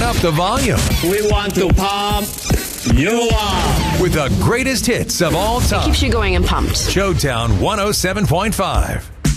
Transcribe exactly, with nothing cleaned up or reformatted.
up the volume. We want to pump you up with the greatest hits of all time. It keeps you going and pumped. Showtown one oh seven point five.